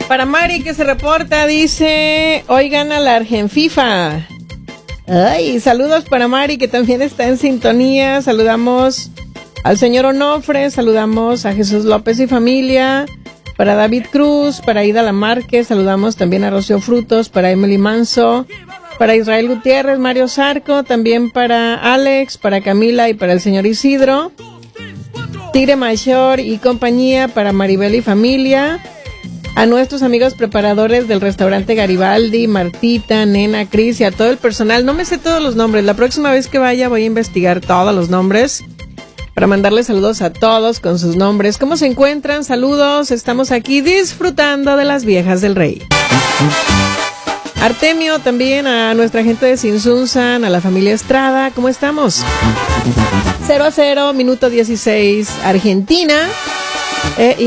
Para Mari que se reporta, dice, hoy gana la Argenfifa. Ay, saludos para Mari que también está en sintonía. Saludamos al señor Onofre, saludamos a Jesús López y familia, para David Cruz, para Ida Lamarque, saludamos también a Rocío Frutos, para Emily Manso, para Israel Gutiérrez, Mario Zarco, también para Alex, para Camila y para el señor Isidro, Tigre Mayor y compañía, para Maribel y familia, a nuestros amigos preparadores del restaurante Garibaldi, Martita, Nena, Cris y a todo el personal. No me sé todos los nombres, la próxima vez que vaya voy a investigar todos los nombres para mandarles saludos a todos con sus nombres. ¿Cómo se encuentran? Saludos, estamos aquí disfrutando de las viejas del rey. Artemio, también a nuestra gente de Sinsunzan, a la familia Estrada, ¿cómo estamos? 0-0, minuto 16, Argentina.